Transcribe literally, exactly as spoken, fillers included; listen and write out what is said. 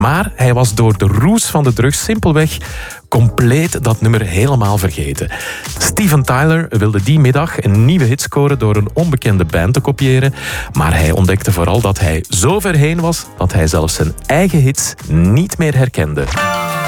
Maar hij was door de roes van de drugs simpelweg compleet dat nummer helemaal vergeten. Steven Tyler wilde die middag een nieuwe hit scoren door een onbekende band te kopiëren. Maar hij ontdekte vooral dat hij zo ver heen was dat hij zelfs zijn eigen hits niet meer herkende.